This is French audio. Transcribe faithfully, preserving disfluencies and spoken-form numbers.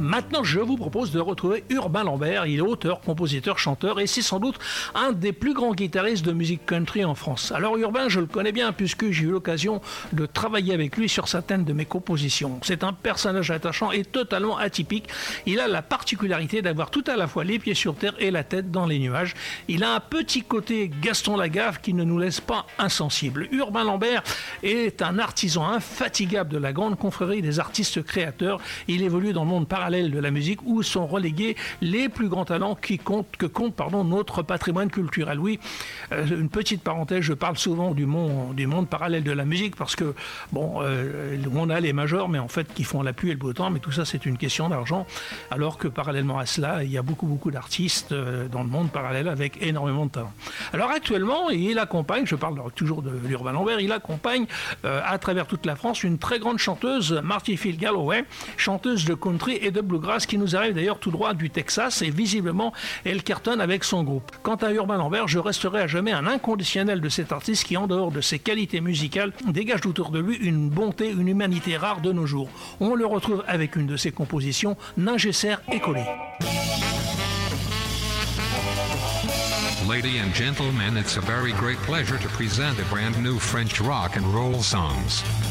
Maintenant, je vous propose de retrouver Urbain Lambert. Il est auteur, compositeur, chanteur et c'est sans doute un des plus grands guitaristes de musique country en France. Alors Urbain, je le connais bien puisque j'ai eu l'occasion de travailler avec lui sur certaines de mes compositions. C'est un personnage attachant et totalement atypique. Il a la particularité d'avoir tout à la fois les pieds sur terre et la tête dans les nuages. Il a un petit côté Gaston Lagaffe qui ne nous laisse pas insensibles. Urbain Lambert est un artisan infatigable de la grande confrérie des artistes créateurs. Il évolue dans le monde parallèle de la musique où sont relégués les plus grands talents qui comptent, que compte pardon, notre patrimoine culturel. Oui, euh, une petite parenthèse, je parle souvent du monde, du monde parallèle de la musique parce que, bon, euh, on a les majors, mais en fait, qui font la pluie et le beau temps, mais tout ça, c'est une question d'argent, alors que parallèlement à cela, il y a beaucoup, beaucoup d'artistes euh, dans le monde parallèle avec énormément de talent. Alors actuellement, il accompagne, je parle toujours de l'Urbain Lambert, il accompagne euh, à travers toute la France une très grande chanteuse, Marty Field Galloway, chanteuse de country et de bluegrass qui nous arrive d'ailleurs tout droit du Texas et visiblement elle cartonne avec son groupe. Quant à Urbain Lambert, je resterai à jamais un inconditionnel de cet artiste qui, en dehors de ses qualités musicales, dégage autour de lui une bonté, une humanité rare de nos jours. On le retrouve avec une de ses compositions, Ningesser Écolé. Ladies and gentlemen, it's a very great pleasure to present a brand new French rock and roll songs.